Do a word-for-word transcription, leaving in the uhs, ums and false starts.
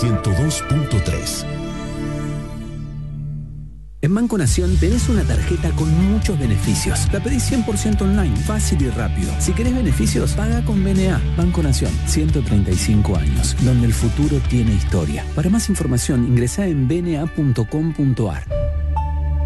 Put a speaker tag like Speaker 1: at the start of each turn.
Speaker 1: ciento dos punto tres.
Speaker 2: En Banco Nación tenés una tarjeta con muchos beneficios. La pedís cien por ciento online, fácil y rápido. Si querés beneficios, paga con B N A. Banco Nación, ciento treinta y cinco años, donde el futuro tiene historia. Para más información, ingresá en b n a punto com punto a r.